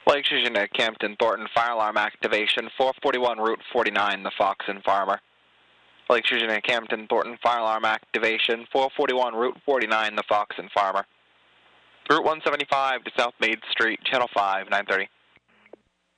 Lake Eugenia, Campton, Thornton, fire alarm activation, 441 Route 49, the Fox and Farmer. Lake Eugenia, Campton, Thornton, fire alarm activation, 441 Route 49, the Fox and Farmer. Route 175 to South Maid Street, Channel 5, 930.